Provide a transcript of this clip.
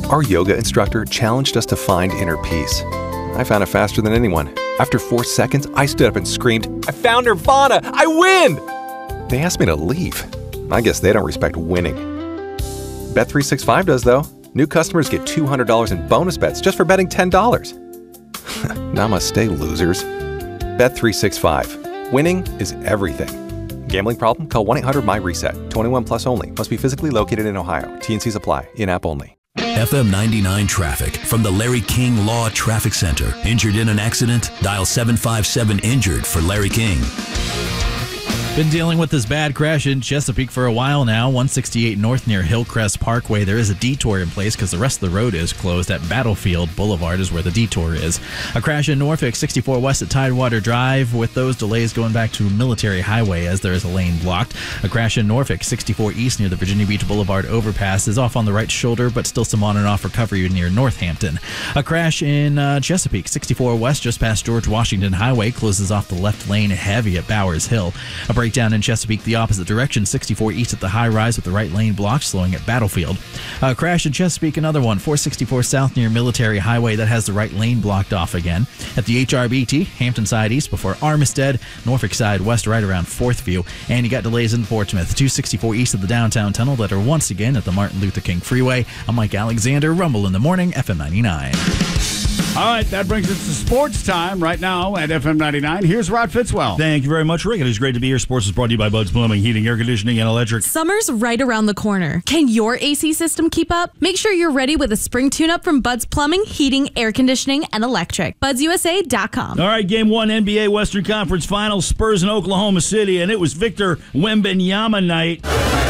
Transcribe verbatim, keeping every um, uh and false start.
Our yoga instructor challenged us to find inner peace. I found it faster than anyone. After four seconds, I stood up and screamed, "I found Nirvana! I win!" They asked me to leave. I guess they don't respect winning. Bet three sixty-five does, though. New customers get two hundred dollars in bonus bets just for betting ten dollars. Namaste, losers. Bet three sixty-five. Winning is everything. Gambling problem? Call one eight hundred M Y RESET. twenty-one plus only. Must be physically located in Ohio. T and Cs apply. In-app only. F M ninety-nine traffic from the Larry King Law Traffic Center. Injured in an accident? Dial seven five seven injured for Larry King. Been dealing with this bad crash in Chesapeake for a while now. one sixty-eight North near Hillcrest Parkway. There is a detour in place because the rest of the road is closed. At Battlefield Boulevard is where the detour is. A crash in Norfolk, sixty-four West at Tidewater Drive, with those delays going back to Military Highway as there is a lane blocked. A crash in Norfolk, sixty-four East near the Virginia Beach Boulevard overpass is off on the right shoulder, but still some on and off recovery near Northampton. A crash in uh, Chesapeake, sixty-four West just past George Washington Highway, closes off the left lane heavy at Bowers Hill. A break down in Chesapeake the opposite direction, sixty-four East at the high rise with the right lane blocked, slowing at Battlefield. A crash in Chesapeake, another one, four sixty-four South near Military Highway, that has the right lane blocked off again. At the H R B T, Hampton side east before Armistead, Norfolk side west right around Fourth View, and you got delays in Portsmouth, two sixty-four East of the downtown tunnel that are once again at the Martin Luther King Freeway. I'm Mike Alexander, Rumble in the Morning, F M ninety-nine. All right, that brings us to sports time right now at F M ninety-nine. Here's Rod Fitzwell. Thank you very much, Rick. It is great to be here. Sports is brought to you by Bud's Plumbing, Heating, Air Conditioning, and Electric. Summer's right around the corner. Can your A C system keep up? Make sure you're ready with a spring tune-up from Bud's Plumbing, Heating, Air Conditioning, and Electric. buds u s a dot com. All right, Game one, N B A Western Conference Finals, Spurs in Oklahoma City, and it was Victor Wembanyama night.